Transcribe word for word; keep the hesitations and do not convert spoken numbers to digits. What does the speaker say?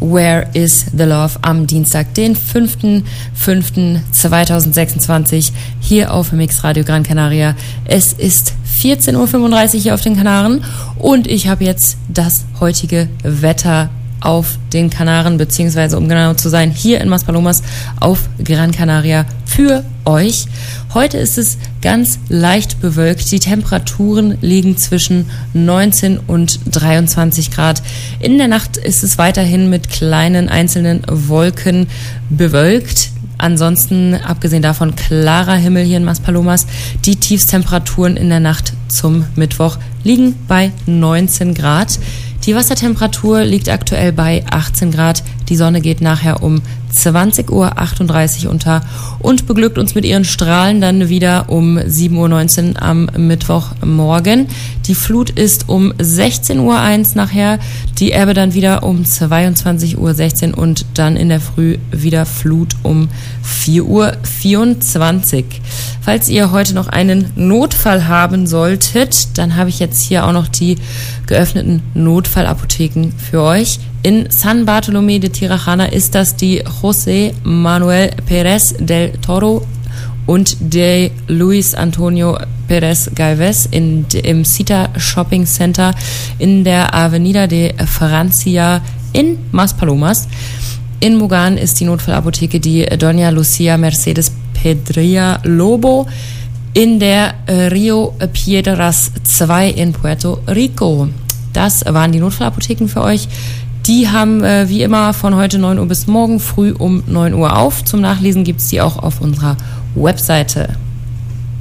Where is the Love am Dienstag, den fünften fünften zweitausendsechsundzwanzig hier auf Mix Radio Gran Canaria. Es ist vierzehn Uhr fünfunddreißig hier auf den Kanaren und ich habe jetzt das heutige Wetter auf den Kanaren, beziehungsweise um genau zu sein, hier in Maspalomas auf Gran Canaria für euch. Heute ist es ganz leicht bewölkt. Die Temperaturen liegen zwischen neunzehn und dreiundzwanzig Grad. In der Nacht ist es weiterhin mit kleinen einzelnen Wolken bewölkt. Ansonsten, abgesehen davon, klarer Himmel hier in Maspalomas. Die Tiefstemperaturen in der Nacht zum Mittwoch liegen bei neunzehn Grad. Die Wassertemperatur liegt aktuell bei achtzehn Grad. Die Sonne geht nachher um zwanzig Uhr achtunddreißig unter und beglückt uns mit ihren Strahlen dann wieder um sieben Uhr neunzehn am Mittwochmorgen. Die Flut ist um sechzehn Uhr eins nachher, die Ebbe dann wieder um zweiundzwanzig Uhr sechzehn und dann in der Früh wieder Flut um vier Uhr vierundzwanzig. Falls ihr heute noch einen Notfall haben solltet, dann habe ich jetzt hier auch noch die geöffneten Notfallapotheken für euch. In San Bartolomé de Tirajana ist das die José Manuel Pérez del Toro und der Luis Antonio Pérez Galvez in, im Cita Shopping Center in der Avenida de Francia in Maspalomas. In Mogan ist die Notfallapotheke die Doña Lucia Mercedes Pedria Lobo in der Rio Piedras zwei in Puerto Rico. Das waren die Notfallapotheken für euch. Die haben äh, wie immer von heute neun Uhr bis morgen früh um neun Uhr auf. Zum Nachlesen gibt es die auch auf unserer Webseite.